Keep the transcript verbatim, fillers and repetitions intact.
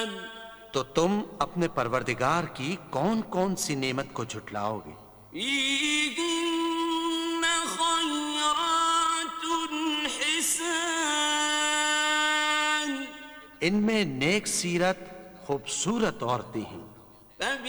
तो तुम अपने परवरदिगार की कौन कौन सी नेमत को झुटलाओगे? فيهن خيرات حسان इनमें नेक सीरत खूबसूरत औरतें हैं।